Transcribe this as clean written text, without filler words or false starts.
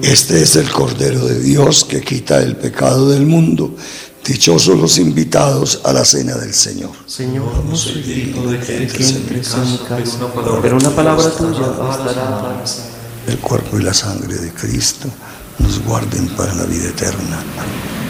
Este es el Cordero de Dios que quita el pecado del mundo. Dichosos los invitados a la cena del Señor. Señor, no soy digno de que entres en mi casa, pero una palabra tuya bastará para salvar. El cuerpo y la sangre de Cristo nos guarden para la vida eterna. Amén.